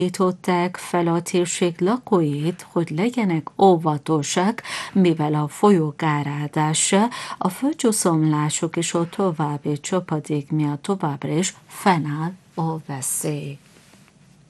Szólították fel a térség lakóit, hogy legyenek óvatosak, mivel a folyók áradása, a földcsúszamlások és a további csapadék miatt továbbra is fennáll a veszély.